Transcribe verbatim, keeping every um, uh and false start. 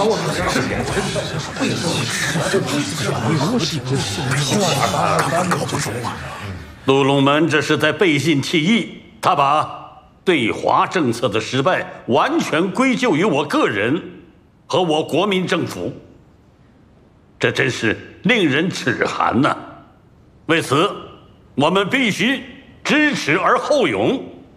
把我们的事情为什么就你如是不信，万般可不说话。 杜龙门这是在背信弃义，他把对华政策的失败完全归咎于我个人和我国民政府，这真是令人齿寒呐！为此，我们必须知耻而后勇。